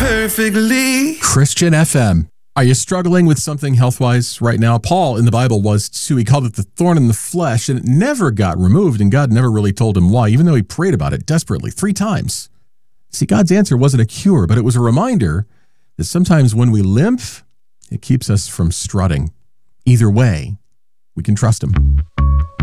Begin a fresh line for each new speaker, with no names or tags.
perfectly.
Christian FM. Are you struggling with something health-wise right now? Paul in the Bible was too. He called it the thorn in the flesh, and it never got removed, and God never really told him why, even though he prayed about it desperately 3 times. See, God's answer wasn't a cure, but it was a reminder that sometimes when we limp, it keeps us from strutting. Either way, we can trust him.